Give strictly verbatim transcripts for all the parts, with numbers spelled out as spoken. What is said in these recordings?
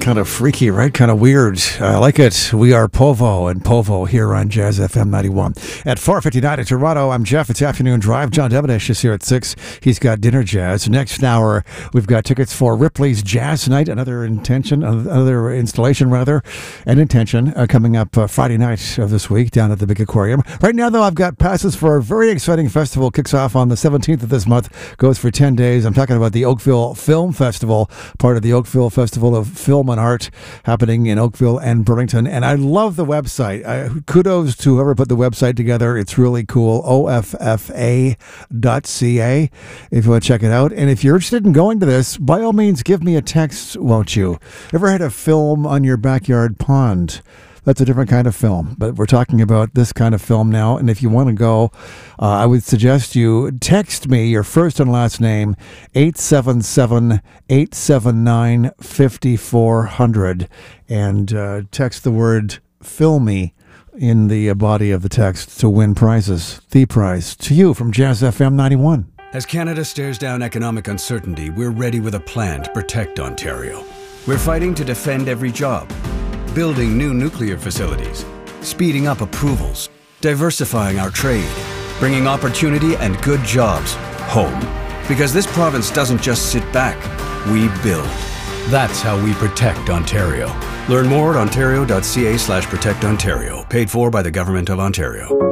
Kind of freaky, right? Kind of weird. I like it. We are Povo and Povo here on Jazz F M ninety-one. At four fifty-nine in Toronto, I'm Jeff. It's Afternoon Drive. John Devenish is here at six. He's got Dinner Jazz. Next hour, we've got tickets for Ripley's Jazz Night, another intention, another installation rather, and intention uh, coming up uh, Friday night of this week down at the Big Aquarium. Right now, though, I've got passes for a very exciting festival. Kicks off on the seventeenth of this month, goes for ten days. I'm talking about the Oakville Film Festival, part of the Oakville Festival of Film and Art, happening in Oakville and Burlington. And I love the website. I, kudos to whoever put the website together. It's really cool. O F F A dot C A if you want to check it out. And if you're interested in going to this, by all means, give me a text, won't you? Ever had a film on your backyard pond? That's a different kind of film, but we're talking about this kind of film now. And if you want to go, uh, I would suggest you text me your first and last name, eight seven seven, eight seven nine, five four zero zero, and uh, text the word "filmy" in the body of the text to win prizes. The prize to you from Jazz F M ninety-one. As Canada stares down economic uncertainty, we're ready with a plan to protect Ontario. We're fighting to defend every job, building new nuclear facilities, speeding up approvals, diversifying our trade, bringing opportunity and good jobs home. Because this province doesn't just sit back, we build. That's how we protect Ontario. Learn more at ontario.ca slash protect Ontario. Paid for by the Government of Ontario.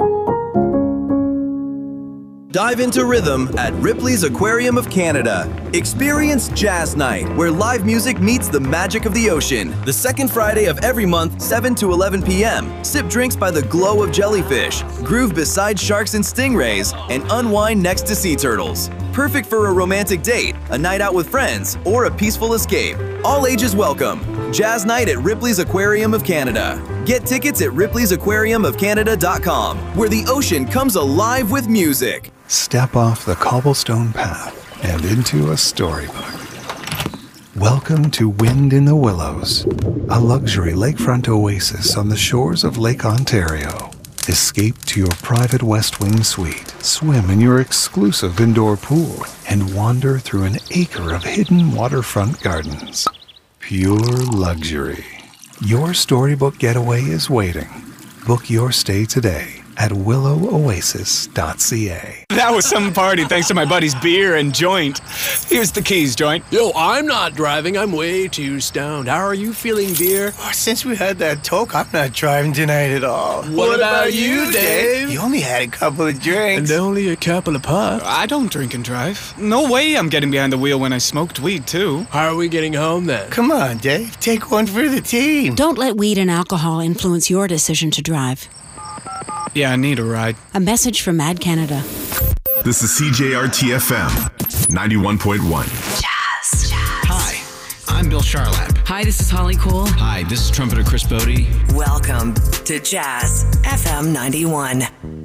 Dive into rhythm at Ripley's Aquarium of Canada. Experience Jazz Night, where live music meets the magic of the ocean. The second Friday of every month, seven to eleven p.m. Sip drinks by the glow of jellyfish, groove beside sharks and stingrays, and unwind next to sea turtles. Perfect for a romantic date, a night out with friends, or a peaceful escape. All ages welcome. Jazz Night at Ripley's Aquarium of Canada. Get tickets at ripleys aquarium of canada dot com, where the ocean comes alive with music. Step off the cobblestone path and into a storybook. Welcome to Wind in the Willows, a luxury lakefront oasis on the shores of Lake Ontario. Escape to your private West Wing suite, swim in your exclusive indoor pool, and wander through an acre of hidden waterfront gardens. Pure luxury. Your storybook getaway is waiting. Book your stay today at willow oasis dot c a. That was some party thanks to my buddy's beer and joint. Here's the keys, joint. Yo, I'm not driving. I'm way too stoned. How are you feeling, beer? Oh, since we had that talk, I'm not driving tonight at all. What, what about, about you, Dave? You only had a couple of drinks. And only a couple of puffs. I don't drink and drive. No way I'm getting behind the wheel when I smoked weed, too. How are we getting home, then? Come on, Dave. Take one for the team. Don't let weed and alcohol influence your decision to drive. Yeah, I need a ride. A message from Mad Canada. This is C J R T F M, ninety-one point one. Jazz. Jazz. Hi, I'm Bill Charlap. Hi, this is Holly Cole. Hi, this is trumpeter Chris Bodie. Welcome to Jazz F M ninety-one.